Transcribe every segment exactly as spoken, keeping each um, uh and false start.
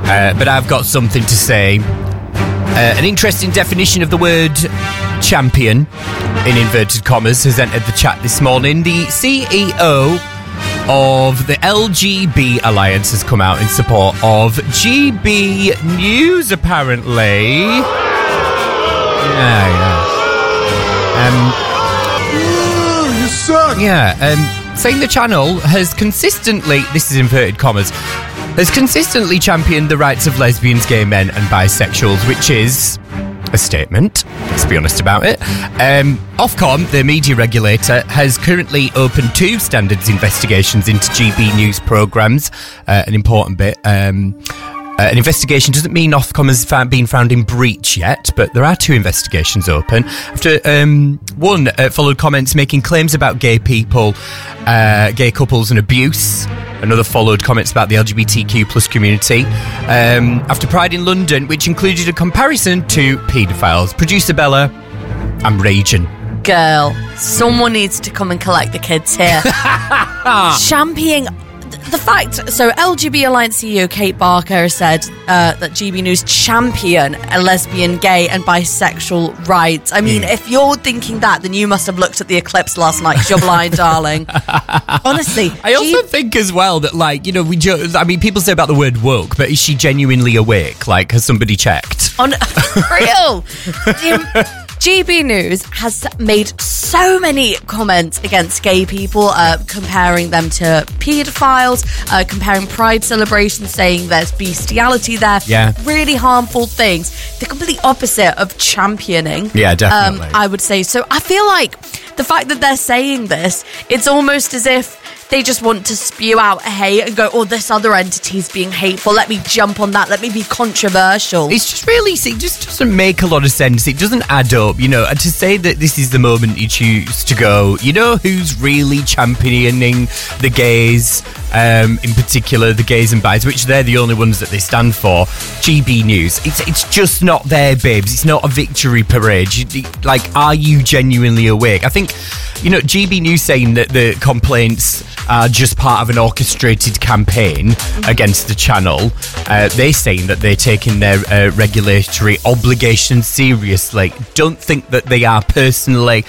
uh, but I've got something to say. Uh, an interesting definition of the word champion, in inverted commas, has entered the chat this morning. The C E O of the L G B Alliance has come out in support of G B News, apparently. Yeah, yeah. Um, oh, you suck. Yeah, um, saying the channel has consistently, this is inverted commas, has consistently championed the rights of lesbians, gay men and bisexuals, which is a statement, let's be honest about it. Um, Ofcom, the media regulator, has currently opened two standards investigations into G B News programmes. Uh, an important bit. Um, uh, an investigation doesn't mean Ofcom has found, been found in breach yet, but there are two investigations open. After um, one uh, followed comments making claims about gay people, uh, gay couples and abuse. Another followed comments about the L G B T Q plus community. Um, after Pride in London, which included a comparison to paedophiles. Producer Bella, I'm raging. Girl, someone needs to come and collect the kids here. Championing the fact, so L G B Alliance C E O Kate Barker said uh, that G B News champion a lesbian, gay and bisexual rights. I mean, mm. if you're thinking that, then you must have looked at the eclipse last night, because you're blind, darling. Honestly. I also G- think as well that, like, you know, we jo- I mean, people say about the word woke, but is she genuinely awake? Like, has somebody checked? On real. G B News has made so many comments against gay people, uh, comparing them to paedophiles, uh, comparing Pride celebrations, saying there's bestiality there. Yeah. Really harmful things. The complete opposite of championing. Yeah, definitely. Um, I would say. So I feel like the fact that they're saying this, it's almost as if they just want to spew out hate and go, oh, this other entity's being hateful. Let me jump on that. Let me be controversial. It's just really, it just doesn't make a lot of sense. It doesn't add up, you know. And to say that this is the moment you choose to go, you know who's really championing the gays, um, in particular the gays and bis, which they're the only ones that they stand for, G B News. It's it's just not there, babes. It's not a victory parade. You, like, are you genuinely awake? I think, you know, G B News saying that the complaints are just part of an orchestrated campaign mm-hmm. against the channel. Uh, they're saying that they're taking their uh, regulatory obligations seriously. Don't think that they are personally.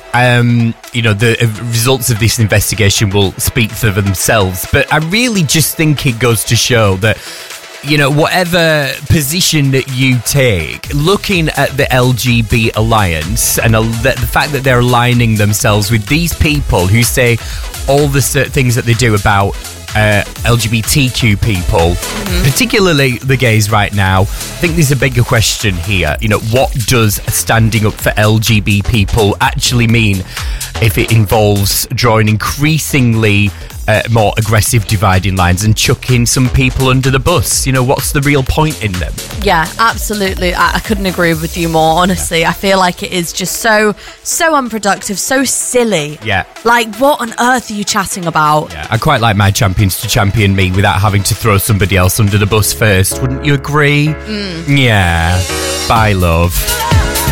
Um, you know, the results of this investigation will speak for themselves. But I really just think it goes to show that, you know, whatever position that you take, looking at the L G B Alliance and the, the fact that they're aligning themselves with these people who say all the things that they do about uh, L G B T Q people, mm-hmm. particularly the gays right now, I think there's a bigger question here. You know, what does standing up for L G B people actually mean if it involves drawing increasingly Uh, more aggressive dividing lines and chucking some people under the bus? You know, what's the real point in them? Yeah, absolutely. I, I couldn't agree with you more, honestly. Yeah. I feel like it is just so, so unproductive, so silly. Yeah. Like, what on earth are you chatting about? Yeah, I quite like my champions to champion me without having to throw somebody else under the bus first. Wouldn't you agree? Mm. Yeah. Bye, love.